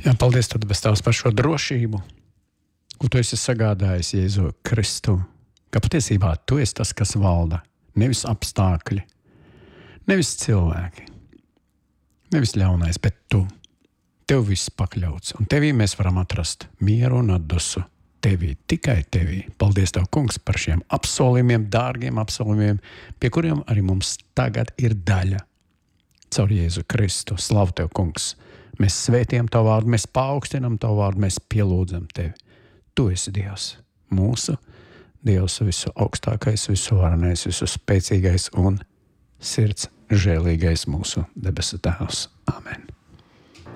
Jā, paldies Tev, debes Tēvs, par šo drošību, ko Tu esi sagādājis Jēzu Kristu, ka patiesībā Tu esi tas, kas valda, nevis apstākļi, nevis cilvēki, nevis ļaunais, bet Tu. Tev viss pakļauts, un Tevī mēs varam atrast mieru un atdusu. Tevī, tikai Tevī. Paldies Tev, Kungs, par šiem apsolījumiem, dārgiem apsolījumiem, pie kuriem arī mums tagad ir daļa. Caur Jēzu Kristu. Slavu Tev, Kungs. Mēs svētījam Tavu vārdu, mēs paaugstinam Tavu vārdu, mēs pielūdzam Tevi. Tu esi Dievs, mūsu Dievs, visu augstākais, visu varenais, visu spēcīgais un sirds žēlīgais mūsu debesu Tēvs. Amen.